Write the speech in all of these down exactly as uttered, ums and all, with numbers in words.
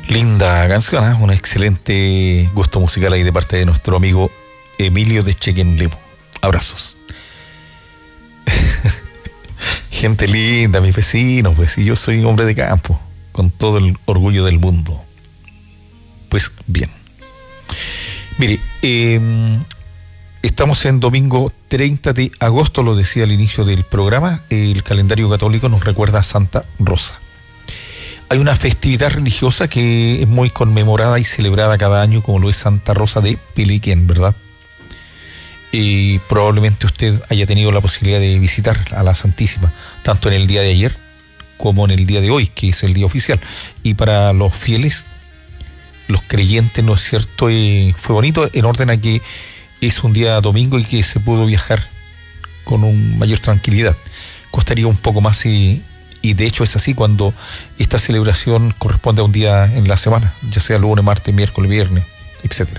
Linda canción, ¿eh? Un excelente gusto musical ahí de parte de nuestro amigo Emilio de Chequenlemo. Abrazos. Gente linda, mis vecinos, pues, y yo soy un hombre de campo, con todo el orgullo del mundo. Pues bien. Mire, eh, estamos en domingo treinta de agosto, lo decía al inicio del programa, el calendario católico nos recuerda a Santa Rosa. Hay una festividad religiosa que es muy conmemorada y celebrada cada año, como lo es Santa Rosa de Peliquén, ¿verdad? Y probablemente usted haya tenido la posibilidad de visitar a la Santísima, tanto en el día de ayer como en el día de hoy, que es el día oficial. Y para los fieles, los creyentes, ¿no es cierto? Eh, fue bonito en orden a que es un día domingo y que se pudo viajar con un mayor tranquilidad. Costaría un poco más y... Y de hecho es así cuando esta celebración corresponde a un día en la semana, ya sea lunes, martes, miércoles, viernes, etcétera.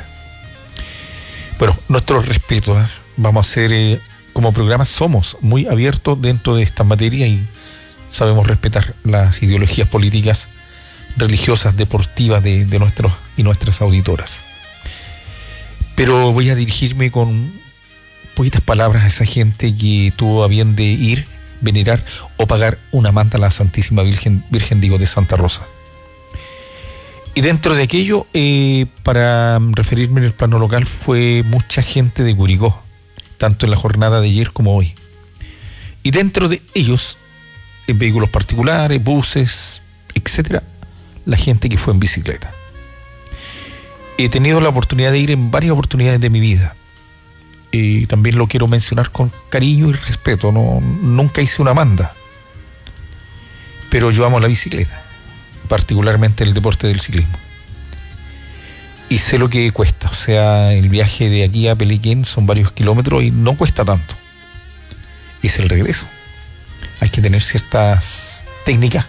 Bueno, nuestro respeto, ¿eh? Vamos a ser, eh, como programa, somos muy abiertos dentro de esta materia y sabemos respetar las ideologías políticas, religiosas, deportivas de, de nuestros y nuestras auditoras. Pero voy a dirigirme con poquitas palabras a esa gente que tuvo a bien de ir, venerar o pagar una manta a la Santísima Virgen, Virgen digo, de Santa Rosa. Y dentro de aquello, eh, para referirme en el plano local, fue mucha gente de Curicó, tanto en la jornada de ayer como hoy. Y dentro de ellos, en vehículos particulares, buses, etcétera, la gente que fue en bicicleta. He tenido la oportunidad de ir en varias oportunidades de mi vida. Y también lo quiero mencionar con cariño y respeto. No, nunca hice una manda, pero yo amo la bicicleta, particularmente el deporte del ciclismo, y sé lo que cuesta. O sea, el viaje de aquí a Peliquén son varios kilómetros y no cuesta tanto. Es el regreso. Hay que tener ciertas técnicas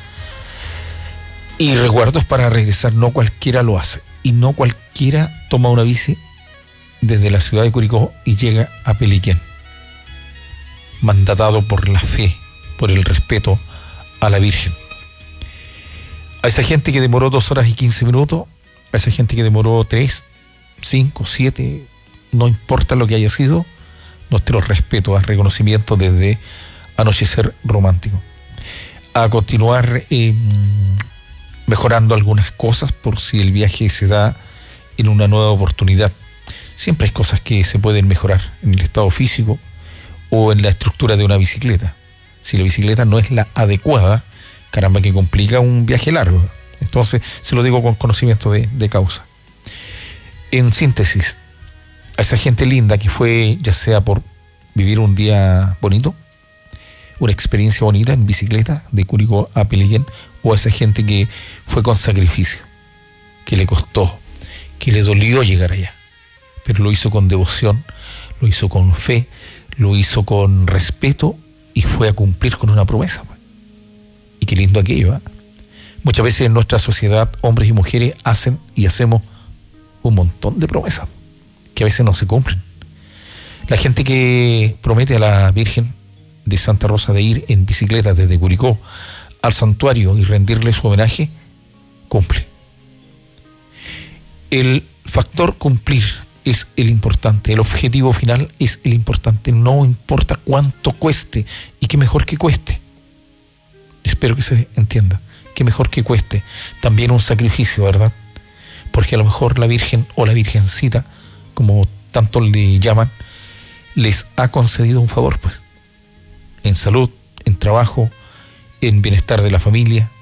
y resguardos para regresar. No cualquiera lo hace y no cualquiera toma una bici desde la ciudad de Curicó y llega a Peliquén, mandatado por la fe, por el respeto a la Virgen. A esa gente que demoró dos horas y quince minutos, a esa gente que demoró tres, cinco, siete, no importa lo que haya sido, nuestro respeto, a reconocimiento desde Anochecer Romántico. A continuar eh, mejorando algunas cosas por si el viaje se da en una nueva oportunidad. Siempre hay cosas que se pueden mejorar en el estado físico o en la estructura de una bicicleta. Si la bicicleta no es la adecuada, caramba que complica un viaje largo. Entonces, se lo digo con conocimiento de, de causa. En síntesis, a esa gente linda que fue, ya sea por vivir un día bonito, una experiencia bonita en bicicleta de Curicó a Peliquén, o a esa gente que fue con sacrificio, que le costó, que le dolió llegar allá, pero lo hizo con devoción, lo hizo con fe, lo hizo con respeto y fue a cumplir con una promesa. Y qué lindo aquello, ¿eh? Muchas veces en nuestra sociedad, hombres y mujeres hacen y hacemos un montón de promesas que a veces no se cumplen. La gente que promete a la Virgen de Santa Rosa de ir en bicicleta desde Curicó al santuario y rendirle su homenaje, cumple. El factor cumplir es el importante, el objetivo final es el importante, no importa cuánto cueste, y qué mejor que cueste. Espero que se entienda, qué mejor que cueste también un sacrificio, ¿verdad? Porque a lo mejor la Virgen o la Virgencita, como tanto le llaman, les ha concedido un favor, pues, en salud, en trabajo, en bienestar de la familia,